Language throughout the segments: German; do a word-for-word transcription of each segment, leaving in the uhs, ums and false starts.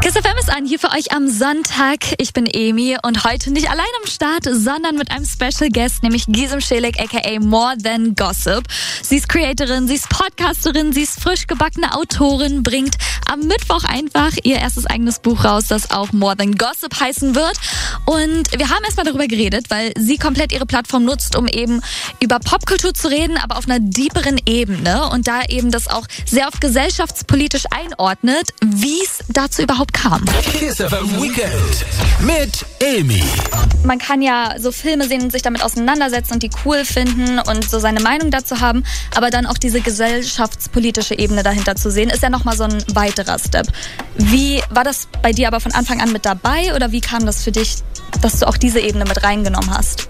Kiss F M ist an, hier für euch am Sonntag. Ich bin Emi und heute nicht allein am Start, sondern mit einem Special Guest, nämlich Gizem Celik, aka More Than Gossip. Sie ist Creatorin, sie ist Podcasterin, sie ist frisch gebackene Autorin, bringt am Mittwoch einfach ihr erstes eigenes Buch raus, das auch More Than Gossip heißen wird. Und wir haben erstmal darüber geredet, weil sie komplett ihre Plattform nutzt, um eben über Popkultur zu reden, aber auf einer deeperen Ebene und da eben das auch sehr oft gesellschaftspolitisch einordnet, wie es dazu überhaupt kam. Kiss F M Weekend mit Emi. Man kann ja so Filme sehen und sich damit auseinandersetzen und die cool finden und so seine Meinung dazu haben, aber dann auch diese gesellschaftspolitische Ebene dahinter zu sehen, ist ja nochmal so ein weiterer Step. Wie war das bei dir aber von Anfang an mit dabei oder wie kam das für dich, dass du auch diese Ebene mit reingenommen hast?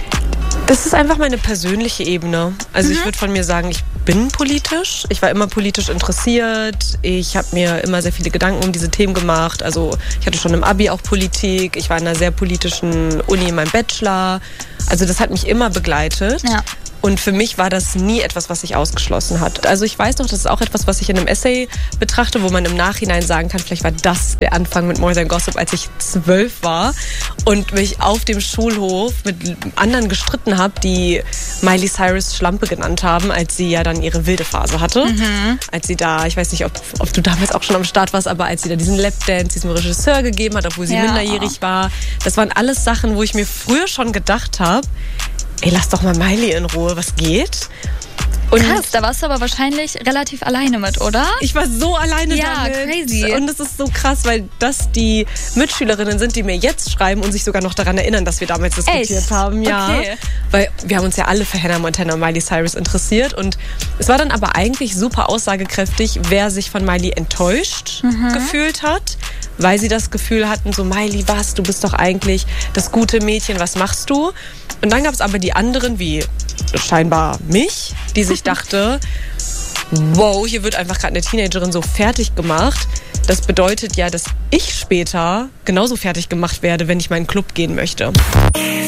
Das ist einfach meine persönliche Ebene. Also Mhm. ich würde von mir sagen, ich bin politisch. Ich war immer politisch interessiert. Ich habe mir immer sehr viele Gedanken um diese Themen gemacht. Also ich hatte schon im Abi auch Politik. Ich war in einer sehr politischen Uni in meinem Bachelor. Also das hat mich immer begleitet. Ja. Und für mich war das nie etwas, was sich ausgeschlossen hat. Also ich weiß noch, das ist auch etwas, was ich in einem Essay betrachte, wo man im Nachhinein sagen kann, vielleicht war das der Anfang mit More Than Gossip, als ich zwölf war und mich auf dem Schulhof mit anderen gestritten habe, die Miley Cyrus Schlampe genannt haben, als sie ja dann ihre wilde Phase hatte. Mhm. Als sie da, ich weiß nicht, ob, ob du damals auch schon am Start warst, aber als sie da diesen Lapdance diesem Regisseur gegeben hat, obwohl sie Ja. minderjährig war. Das waren alles Sachen, wo ich mir früher schon gedacht habe, ey, lass doch mal Miley in Ruhe, was geht? Und Krass, da warst du aber wahrscheinlich relativ alleine mit, oder? ich war so alleine Ja, damit. crazy. Und es ist so krass, weil das die Mitschülerinnen sind, die mir jetzt schreiben und sich sogar noch daran erinnern, dass wir damals diskutiert Echt? haben. Ja. Okay. Weil wir haben uns ja alle für Hannah Montana und Miley Cyrus interessiert. Und es war dann aber eigentlich super aussagekräftig, wer sich von Miley enttäuscht Mhm. gefühlt hat. Weil sie das Gefühl hatten, so Miley, was, du bist doch eigentlich das gute Mädchen, was machst du? Und dann gab es aber die anderen, wie scheinbar mich, die sich dachte, wow, hier wird einfach gerade eine Teenagerin so fertig gemacht. Das bedeutet ja, dass ich später genauso fertig gemacht werde, wenn ich mal in einen Club gehen möchte.